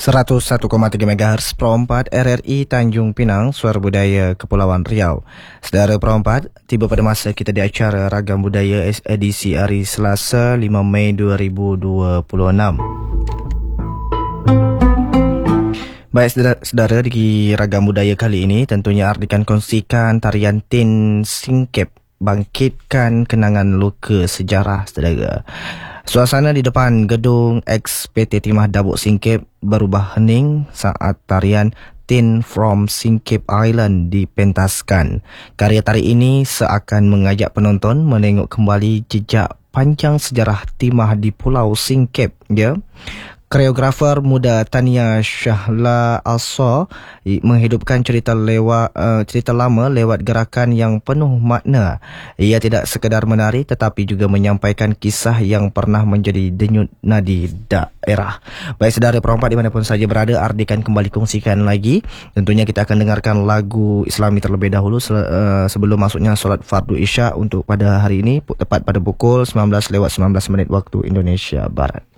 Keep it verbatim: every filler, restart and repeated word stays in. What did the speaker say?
seratus satu koma tiga megahertz Pro empat R R I Tanjung Pinang, Suara Budaya Kepulauan Riau. Saudara Pro empat, tiba pada masa kita di acara Ragam Budaya edisi hari Selasa lima Mei dua ribu dua puluh enam. Baik saudara, di Ragam Budaya kali ini tentunya Ardikan kongsikan tarian Tin Singkep, Bangkitkan Kenangan Luka Sejarah, saudara. Suasana di depan gedung X P T Timah Dabuk Singkep berubah hening saat tarian Tin from Singkep Island dipentaskan. Karya tari ini seakan mengajak penonton menengok kembali jejak panjang sejarah Timah di Pulau Singkep, ya. Koreografer muda Tania Shahla Also menghidupkan cerita lewat uh, cerita lama lewat gerakan yang penuh makna. Ia tidak sekadar menari tetapi juga menyampaikan kisah yang pernah menjadi denyut nadi daerah. Baik saudara perempat dimanapun saja berada, Ardikan kembali kongsikan lagi. Tentunya kita akan dengarkan lagu Islami terlebih dahulu uh, sebelum masuknya solat fardu isya untuk pada hari ini tepat pada pukul sembilan belas lewat sembilan belas minit waktu Indonesia Barat.